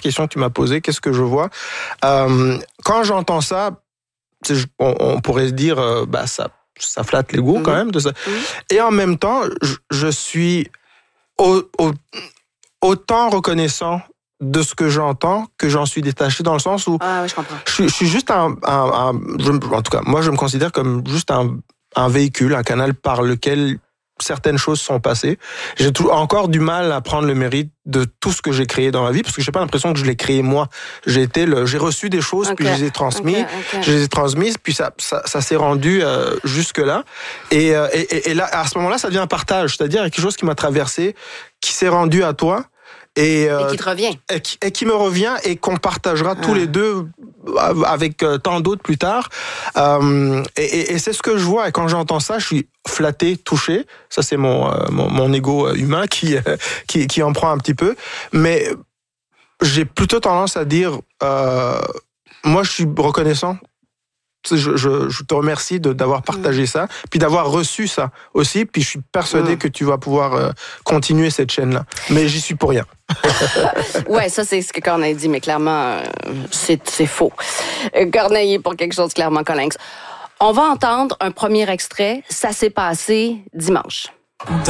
question que tu m'as posée, qu'est-ce que je vois? Quand j'entends ça, on pourrait se dire, ça flatte l'ego quand même de ça. Et en même temps, je suis autant reconnaissant de ce que j'entends que j'en suis détaché, dans le sens où je comprends. Je suis juste en tout cas, moi je me considère comme juste un véhicule, un canal par lequel certaines choses sont passées. J'ai encore du mal à prendre le mérite de tout ce que j'ai créé dans ma vie, parce que j'ai pas l'impression que je l'ai créé moi. J'ai reçu des choses, puis je les ai transmises, puis ça s'est rendu jusque là. Et là, à ce moment-là, ça devient un partage, c'est-à-dire quelque chose qui m'a traversé, qui s'est rendu à toi. Et qui te revient. Et qui me revient et qu'on partagera tous les deux avec tant d'autres plus tard. Et c'est ce que je vois. Et quand j'entends ça, je suis flatté, touché. Ça, c'est mon ego humain qui en prend un petit peu. Mais j'ai plutôt tendance à dire, moi, je suis reconnaissant. Je te remercie d'avoir partagé ça, puis d'avoir reçu ça aussi, puis je suis persuadé que tu vas pouvoir continuer cette chaîne-là. Mais j'y suis pour rien. Ouais, ça c'est ce que Corneille dit, mais clairement, c'est faux. Corneille est pour quelque chose, clairement, Colinx. On va entendre un premier extrait. Ça s'est passé dimanche.